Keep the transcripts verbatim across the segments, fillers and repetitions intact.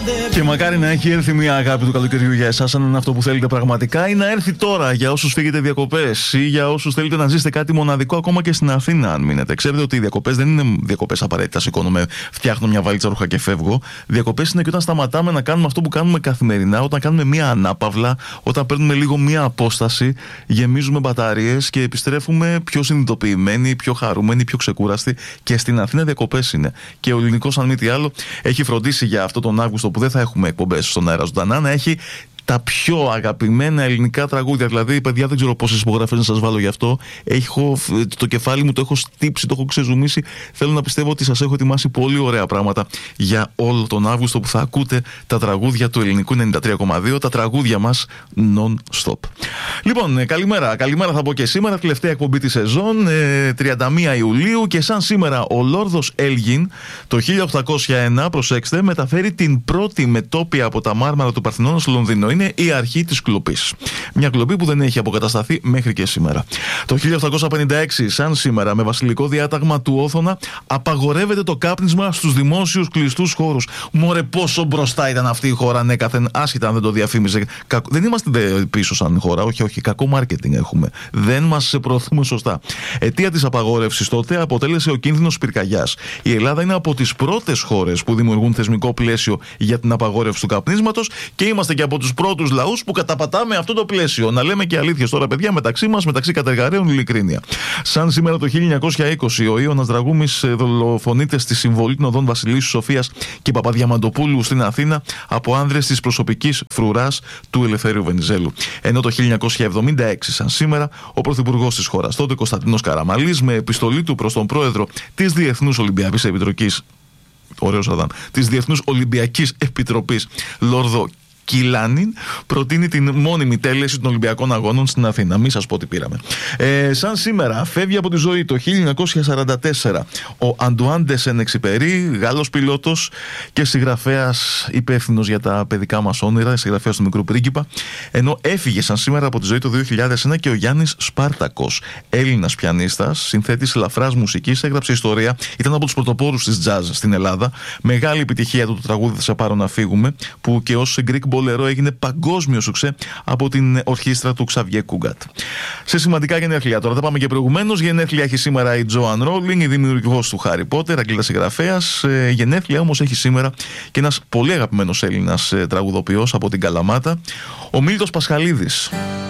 Και μακάρι να έχει έρθει μια αγάπη του καλοκαιριού για εσάς, αν είναι αυτό που θέλετε πραγματικά, ή να έρθει τώρα για όσους φύγετε διακοπές ή για όσους θέλετε να ζήσετε κάτι μοναδικό ακόμα και στην Αθήνα, αν μείνετε. Ξέρετε ότι οι διακοπές δεν είναι διακοπές απαραίτητα. Σηκώνομαι, φτιάχνω μια βαλίτσα ρούχα και φεύγω. Διακοπές είναι και όταν σταματάμε να κάνουμε αυτό που κάνουμε καθημερινά, όταν κάνουμε μια ανάπαυλα, όταν παίρνουμε λίγο μια απόσταση, γεμίζουμε μπαταρίες και επιστρέφουμε πιο συνειδητοποιημένοι, πιο χαρούμενοι, πιο ξεκούραστοι. Και στην Αθήνα διακοπές είναι. Και ο ελληνικός, αν μη τι άλλο, έχει φροντίσει για αυτό τον Αύγουστο που δεν θα έχουμε εκπομπές στον αέρα ζωντανά, να έχει τα πιο αγαπημένα ελληνικά τραγούδια. Δηλαδή, παιδιά, δεν ξέρω πόσες υπογραφές να σας βάλω γι' αυτό. Έχω, το κεφάλι μου το έχω στύψει, το έχω ξεζουμίσει. Θέλω να πιστεύω ότι σας έχω ετοιμάσει πολύ ωραία πράγματα για όλο τον Αύγουστο που θα ακούτε τα τραγούδια του ελληνικού ενενήντα τρία κόμμα δύο, τα τραγούδια μας non-stop. Λοιπόν, καλημέρα. Καλημέρα θα πω και σήμερα, τελευταία εκπομπή της σεζόν, τριάντα μία Ιουλίου, και σαν σήμερα ο Λόρδος Έλγιν το χίλια οκτακόσια ένα, προσέξτε, μεταφέρει την πρώτη μετόπια από τα μάρμαρα του Παρθενώνα στο Λονδίνο. Είναι η αρχή της κλοπής. Μια κλοπή που δεν έχει αποκατασταθεί μέχρι και σήμερα. Το χίλια οκτακόσια πενήντα έξι, σαν σήμερα, με βασιλικό διάταγμα του Όθωνα, απαγορεύεται το κάπνισμα στους δημόσιους κλειστούς χώρους. Μωρέ, πόσο μπροστά ήταν αυτή η χώρα ανέκαθεν, άσχετα αν δεν το διαφήμιζε. Κακ... Δεν είμαστε πίσω σαν χώρα, όχι, όχι. Κακό μάρκετινγκ έχουμε. Δεν μας προωθούμε σωστά. Αιτία της απαγόρευσης τότε αποτέλεσε ο κίνδυνος πυρκαγιάς. Η Ελλάδα είναι από τις πρώτες χώρες που δημιουργούν θεσμικό πλαίσιο για την απαγόρευση του καπνίσματος και είμαστε και από τους πρώτους λαούς που καταπατάμε αυτό το πλαίσιο. Να λέμε και αλήθειες τώρα, παιδιά, μεταξύ μας, μεταξύ κατεργαρέων, ειλικρίνεια. Σαν σήμερα το χίλια εννιακόσια είκοσι, ο Ιώνας Δραγούμης δολοφονείται στη συμβολή των οδών Βασιλείου Σοφίας και Παπαδιαμαντοπούλου στην Αθήνα από άνδρες της προσωπικής φρουράς του Ελευθερίου Βενιζέλου. Ενώ το χίλια εννιακόσια εβδομήντα έξι, σαν σήμερα, ο πρωθυπουργός της χώρας τότε, Κωνσταντίνος Καραμανλής, με επιστολή του προς τον πρόεδρο της Διεθνούς Ολυμπιακής Επιτροπής, ωραίος Αδάμ, της Διεθνούς Ολυμπιακής Επιτροπής, Λόρδο Κιλάνιν, προτείνει την μόνιμη τέλεση των Ολυμπιακών Αγώνων στην Αθήνα. Μην σας πω τι πήραμε. Ε, σαν σήμερα, φεύγει από τη ζωή το χίλια εννιακόσια σαράντα τέσσερα ο Αντουάν ντε Σεν-Εξιπερί, Γάλλος πιλότος και συγγραφέας υπεύθυνος για τα παιδικά μας όνειρα, συγγραφέας του Μικρού Πρίγκιπα. Ενώ έφυγε σαν σήμερα από τη ζωή το δύο χιλιάδες ένα και ο Γιάννης Σπάρτακος, Έλληνας πιανίστας, συνθέτης ελαφράς μουσικής, έγραψε ιστορία, ήταν από τους πρωτοπόρους της jazz στην Ελλάδα. Μεγάλη επιτυχία του το τραγούδι «Θα σε πάρω να φύγουμε», που και ως Greek Bolero έγινε παγκόσμιο σουξέ από την ορχήστρα του Ξαβιέ Κούγκατ. Σε σημαντικά γενέθλια τώρα, τα πάμε και προηγουμένως. Γενέθλια έχει σήμερα η Τζόαν Ρόλινγκ, η δημιουργός του Χάρι Πότερ, Αγγλίδα συγγραφέας. Ε, γενέθλια όμως έχει σήμερα και ένας πολύ αγαπημένος Έλληνας ε, τραγουδοποιός από την Καλαμάτα, ο Μίλτος Πασχαλίδης.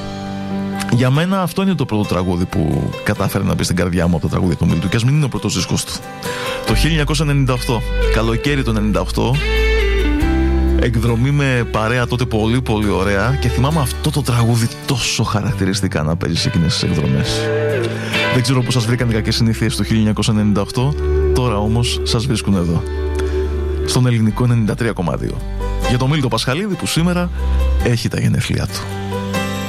Για μένα αυτό είναι το πρώτο τραγούδι που κατάφερε να μπει στην καρδιά μου από το τραγούδι του Μίλτου, και ας μην είναι ο πρώτος δίσκος του. Το χίλια εννιακόσια ενενήντα οκτώ, καλοκαίρι του ενενήντα οκτώ. Εκδρομή με παρέα τότε πολύ πολύ ωραία, και θυμάμαι αυτό το τραγούδι τόσο χαρακτηριστικά να παίζει σε εκείνες τις εκδρομές. Δεν ξέρω πώς σας βρήκαν οι κακές συνήθειες του χίλια εννιακόσια ενενήντα οκτώ, τώρα όμως σας βρίσκουν εδώ, στον ελληνικό ενενήντα τρία κόμμα δύο. Για τον Μίλτο Πασχαλίδη που σήμερα έχει τα γενέθλιά του.